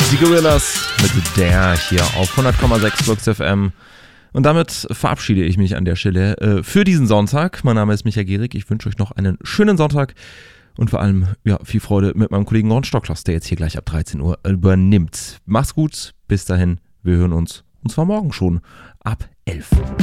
Die Gorillas mit der hier auf 100,6 Flux FM. Und damit verabschiede ich mich an der Stelle für diesen Sonntag. Mein Name ist Michael Gehrig. Ich wünsche euch noch einen schönen Sonntag und vor allem viel Freude mit meinem Kollegen Ron Stocklos, der jetzt hier gleich ab 13 Uhr übernimmt. Macht's gut, bis dahin, wir hören uns und zwar morgen schon ab 11.